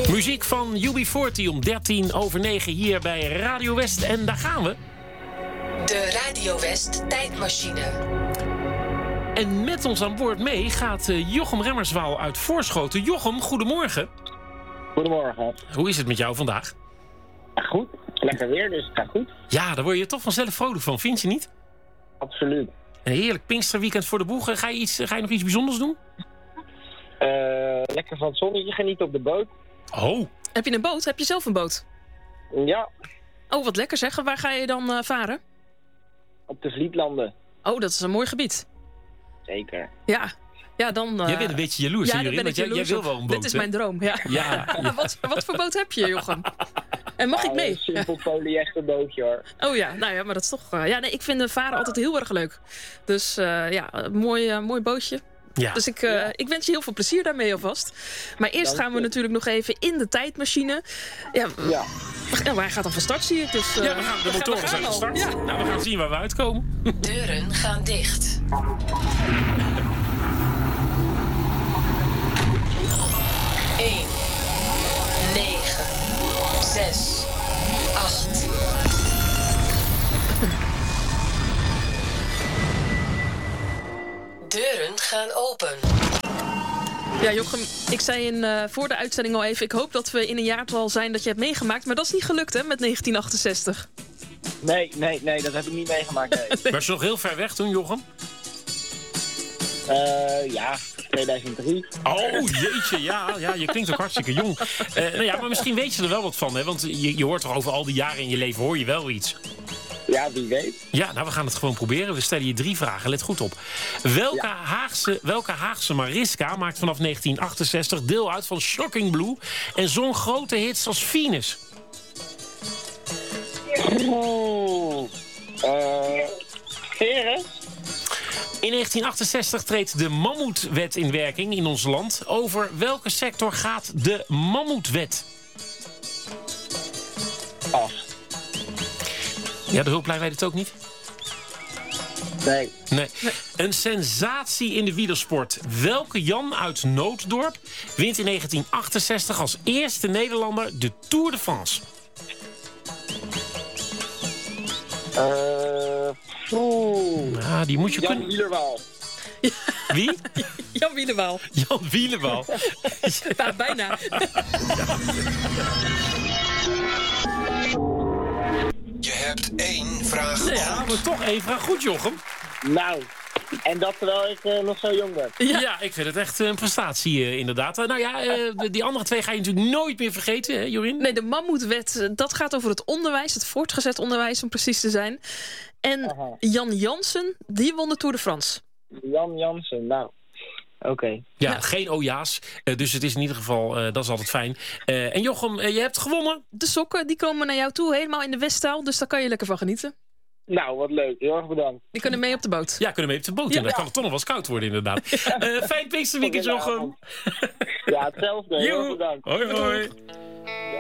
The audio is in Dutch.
Muziek van UB40 om 9:13 hier bij Radio West. En daar gaan we. De Radio West tijdmachine. En met ons aan boord mee gaat Jochem Remmerswaal uit Voorschoten. Jochem, goedemorgen. Goedemorgen. Hoe is het met jou vandaag? Goed, lekker weer, dus het gaat goed. Ja, daar word je toch vanzelf vrolijk van, vind je niet? Absoluut. Een heerlijk Pinksterweekend voor de boeg. Ga je nog iets bijzonders doen? Lekker van het zonnetje genieten op de boot. Oh. Heb je een boot? Heb je zelf een boot? Ja, Oh, wat lekker zeg. Waar ga je dan varen? op de Vlietlanden. Oh, dat is een mooi gebied. Zeker. Ja, dan... Jij bent een beetje jaloers, ja, hè, daar Jurien? ben ik Want jij jaloers wil op. wel een boot, Dit is hè? mijn droom, ja. Ja. Wat voor boot heb je, Jochem? En mag ik mee? Een simpel polyester bootje, hoor. Oh ja, nou ja, maar dat is toch... ja, nee, ik vind de varen altijd heel erg leuk. Dus ja, een mooi bootje. Ja. Dus ik wens je heel veel plezier daarmee alvast. Maar eerst Dank gaan we je. natuurlijk nog even in de tijdmachine. Ja, Ja. hij gaat al van start, zie ik. Dus, Ja, de motoren zijn al. gestart. Ja. Nou, we gaan zien waar we uitkomen. Deuren gaan dicht. 1, 9, 6, 8. Deuren gaan open. Ja, Jochem, ik zei voor de uitzending al even... ik hoop dat we in een jaartal zijn dat je hebt meegemaakt. Maar dat is niet gelukt, hè, met 1968. Nee, dat heb ik niet meegemaakt. Nee. Was je nog heel ver weg toen, Jochem? Ja, 2003. Oh, jeetje, ja, je klinkt ook hartstikke jong. Nou ja, maar misschien weet je er wel wat van, hè? Want je hoort toch over al die jaren in je leven, hoor je wel iets. Ja, wie weet. Ja, nou, we gaan het gewoon proberen. We stellen je 3 vragen, let goed op. Welke Haagse Mariska maakt vanaf 1968 deel uit van Shocking Blue... en zong grote hits als Venus? Veren? In 1968 treedt de Mammoetwet in werking in ons land. Over welke sector gaat de Mammoetwet? Af. Ja, de hulplijn weet het ook niet. Nee. Nee. Een sensatie in de wielersport. Welke Jan uit Nooddorp wint in 1968 als eerste Nederlander de Tour de France? Ja, die moet je Jan kunnen... Wielerwaal. Wie? Jan Wielewaal. Jan Wielewaal. Ja, bijna. Je hebt 1 vraag goed. Ja, maar toch één vraag goed, Jochem. Nou, en dat terwijl ik nog zo jong ben. Ja, ik vind het echt een prestatie, inderdaad. Nou ja, die andere 2 ga je natuurlijk nooit meer vergeten, hè, Jorien? Nee, de Mammoetwet, dat gaat over het onderwijs. Het voortgezet onderwijs, om precies te zijn. En Aha. Jan Jansen, die won de Tour de France. Jan Jansen, nou. Oké. Ja, geen oja's. Dus het is in ieder geval, dat is altijd fijn. En Jochem, je hebt gewonnen. De sokken, die komen naar jou toe, helemaal in de Westtaal. Dus daar kan je lekker van genieten. Nou, wat leuk. Heel erg bedankt. Die kunnen mee op de boot. Ja, kunnen we even op de boot in. Dan kan het toch nog wel eens koud worden, inderdaad. Fijn Pinksterweekend, Jochem. Ja, hetzelfde. Heel erg Joe. bedankt. Hoi, hoi.